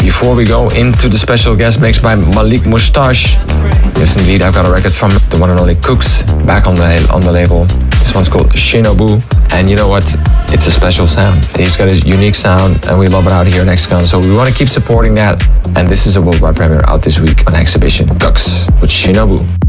before we go into the special guest mix by Malik Moustache, yes indeed, I've got a record from the one and only Cooks back on the label. This one's called Shinobu, and you know what? It's a special sound. He's got a unique sound, and we love it out here in Hexagon, so we want to keep supporting that. And this is a worldwide premiere out this week on Exhibition. Cooks with Shinobu.